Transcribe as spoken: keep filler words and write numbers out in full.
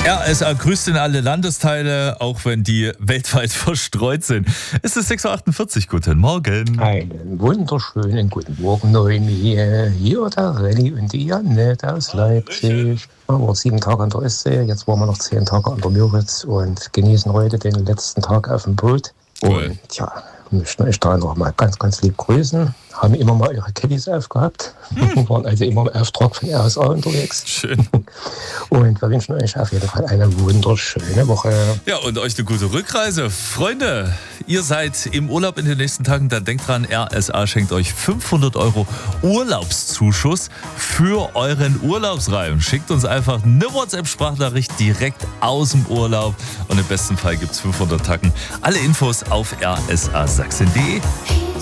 R S A grüßt in alle Landesteile, auch wenn die weltweit verstreut sind. Es ist sechs Uhr achtundvierzig. Guten Morgen. Einen wunderschönen guten Morgen, neun hier. Hier der Renny und die Janette aus Leipzig. Wir waren sieben Tage an der Ostsee, jetzt waren wir noch zehn Tage an der Müritz und genießen heute den letzten Tag auf dem Boot. Cool. Und ja, wir möchten euch da noch mal ganz, ganz lieb grüßen. Haben immer mal ihre Caddies aufgehabt. Hm. Waren also immer im Auftrag von R S A unterwegs. Schön. Und wir wünschen euch auf jeden Fall eine wunderschöne Woche. Ja, und euch eine gute Rückreise. Freunde, ihr seid im Urlaub in den nächsten Tagen, dann denkt dran, R S A schenkt euch fünfhundert Euro Urlaubszuschuss für euren Urlaubsreim. Schickt uns einfach eine WhatsApp-Sprachnachricht direkt aus dem Urlaub und im besten Fall gibt es fünfhundert Tacken. Alle Infos auf r s a sachsen punkt d e.